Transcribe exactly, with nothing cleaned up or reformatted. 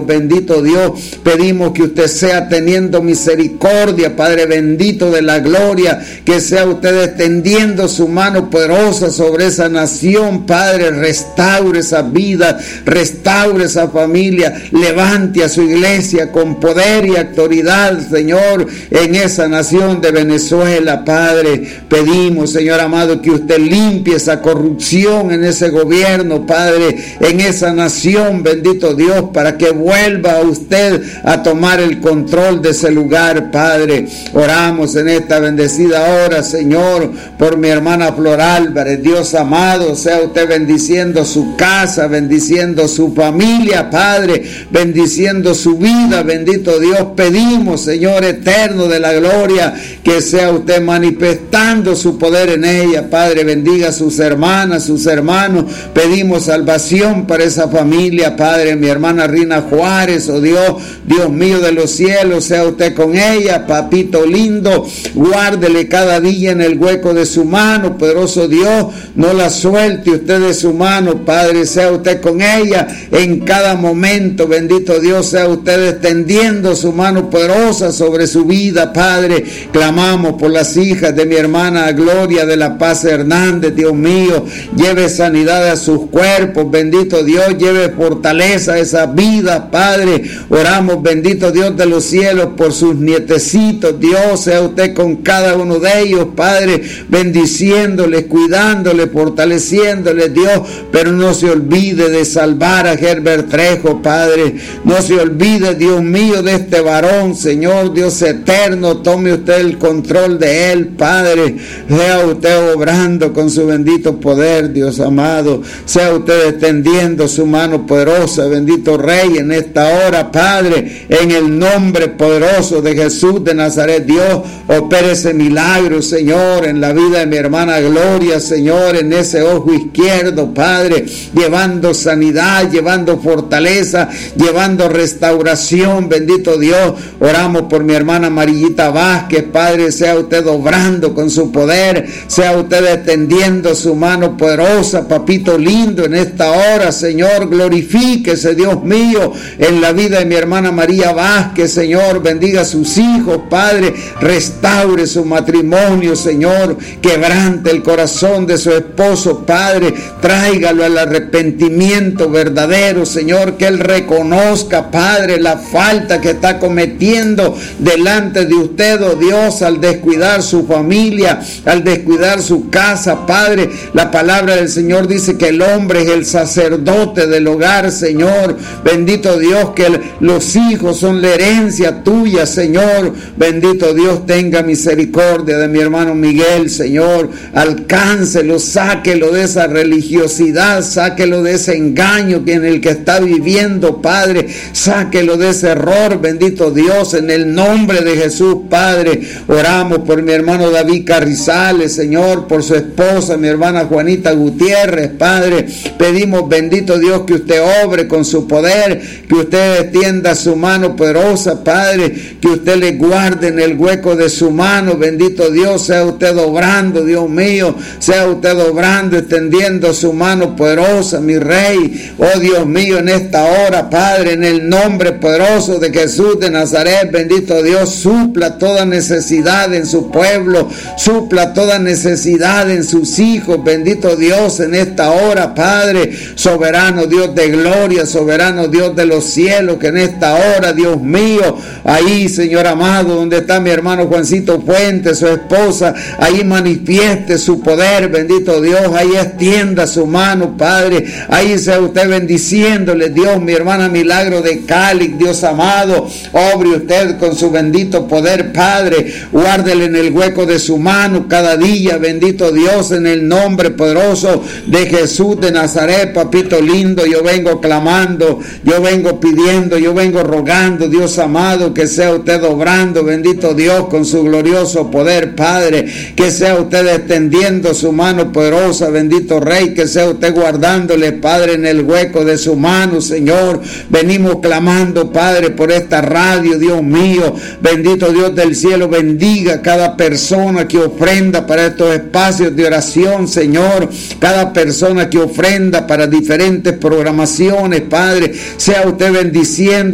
Bendito Dios, pedimos que usted sea teniendo misericordia, Padre bendito de la gloria, que sea usted extendiendo su mano poderosa sobre esa nación, Padre, restaure esa vida, restaure esa familia, levante a su iglesia con poder y autoridad, Señor, en esa nación de Venezuela, Padre. Pedimos, Señor amado, que usted limpie esa corrupción en ese gobierno, Padre, en esa nación, bendito Dios, para que vuelva usted a tomar el control de ese lugar, Padre. Oramos en esta bendecida hora, Señor, por mi hermana Flor Álvarez. Dios amado, sea usted bendiciendo su casa, bendiciendo su familia, Padre, bendiciendo su vida, bendito Dios. Pedimos, Señor eterno de la gloria, que sea usted manifestando su poder en ella, Padre. Bendiga a sus hermanas, sus hermanos. Pedimos salvación para esa familia, Padre. Mi hermana Rina Juárez, oh Dios, Dios mío de los cielos, sea usted con ella, papito lindo. Guárdele cada día en el hueco de su mano, poderoso Dios. No la suelte usted de su mano, Padre. Sea usted con ella en cada momento, bendito Dios. Sea usted extendiendo su mano poderosa sobre su vida, Padre. Clamamos por las hijas de mi hermana Gloria de la Paz Hernández, Dios mío. Lleve sanidad a sus cuerpos, bendito Dios. Lleve fortaleza a esa vida, Padre. Oramos, bendito Dios de los cielos, por sus nietecitos. Dios, sea usted con cada uno de ellos, Padre, bendiciéndoles, cuidándoles, fortaleciéndoles, Dios. Pero no se olvide de salvar a Herbert Trejo, Padre. No se olvide, Dios mío, de este varón, Señor Dios eterno. Tome usted el control de él, Padre. Sea usted obrando con su bendito poder, Dios amado. Sea usted extendiendo su mano poderosa, bendito Rey, en esta hora, Padre, en el nombre poderoso de Jesús de Nazaret. Dios, opere ese milagro, Señor, en la vida de mi hermana Gloria, Señor, en ese ojo izquierdo, Padre, llevando sanidad, llevando fortaleza, llevando restauración, bendito Dios. Oramos por mi hermana Marillita Vázquez, Padre. Sea usted obrando con su poder, sea usted extendiendo su mano poderosa, papito lindo, en esta hora, Señor. Glorifíquese, Dios mío, en la vida de mi hermana María Vázquez, Señor. Bendiga a sus hijos, Padre. Restaure su matrimonio, Señor. Quebrante el corazón de su esposo, Padre. Tráigalo al arrepentimiento verdadero, Señor. Que él reconozca, Padre, la falta que está cometiendo delante de usted, oh Dios, al descuidar su familia, al descuidar su casa, Padre. La palabra del Señor dice que el hombre es el sacerdote del hogar, Señor. Bendito Dios, que el, los hijos son la herencia tuya, Señor. Bendito Dios, tenga misericordia de mi hermano Miguel, Señor. Alcáncelo, sáquelo de esa religiosidad, sáquelo de ese engaño en el que está viviendo, Padre. Sáquelo de ese error, bendito Dios, en el nombre de Jesús, Padre. Oramos por mi hermano David Carrizales, Señor, por su esposa, mi hermana Juanita Gutiérrez, Padre. Pedimos, bendito Dios, que usted obre con su poder, que usted extienda su mano poderosa, Padre, que usted le guarde en el hueco de su mano, bendito Dios. Sea usted obrando, Dios mío, sea usted obrando, extendiendo su mano poderosa, mi Rey. Oh Dios mío, en esta hora, Padre, en el nombre poderoso de Jesús de Nazaret, bendito Dios, supla toda necesidad en su pueblo, supla toda necesidad en sus hijos, bendito Dios, en esta hora, Padre, soberano Dios de gloria, soberano Dios de los cielos, que en esta hora, Dios mío, ahí, Señor amado, donde está mi hermano Juancito Fuentes, su esposa, ahí manifieste su poder, bendito Dios, ahí extienda su mano, Padre, ahí sea usted bendiciéndole, Dios, mi hermana Milagro de Cali, Dios amado, obre usted con su bendito poder, Padre, guárdele en el hueco de su mano cada día, bendito Dios, en el nombre poderoso de Jesús de Nazaret, papito lindo. Yo vengo clamando, yo vengo pidiendo, yo vengo rogando, Dios amado, que sea usted obrando, bendito Dios, con su glorioso poder, Padre, que sea usted extendiendo su mano poderosa, bendito Rey, que sea usted guardándole, Padre, en el hueco de su mano, Señor. Venimos clamando, Padre, por esta radio, Dios mío, bendito Dios del cielo, bendiga cada persona que ofrenda para estos espacios de oración, Señor, cada persona que ofrenda para diferentes programaciones, Padre, sea usted bendiciendo